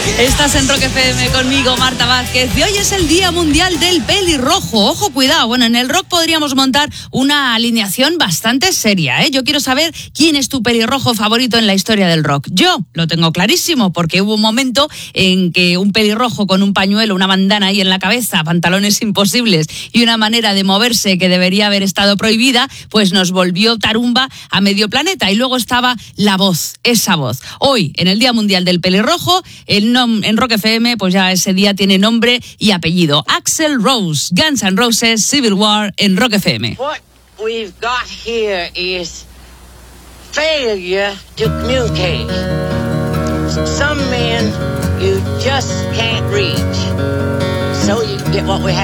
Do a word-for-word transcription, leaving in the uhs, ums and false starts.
Estás en Rock F M conmigo, Marta Vázquez, y hoy es el Día Mundial del Pelirrojo. Ojo, cuidado, bueno, en el rock podríamos montar una alineación bastante seria, ¿eh? Yo quiero saber quién es tu pelirrojo favorito en la historia del rock. Yo lo tengo clarísimo, porque hubo un momento en que un pelirrojo con un pañuelo, una bandana ahí en la cabeza, pantalones imposibles y una manera de moverse que debería haber estado prohibida, pues nos volvió tarumba a medio planeta. Y luego estaba la voz, esa voz. Hoy, en el Día Mundial del Pelirrojo, el nombre en Rock F M, pues ya ese día tiene nombre y apellido. Axl Rose, Guns N' Roses, Civil War en Rock F M. What we've got here is failure to communicate. Some men you just can't reach. So you get what we have.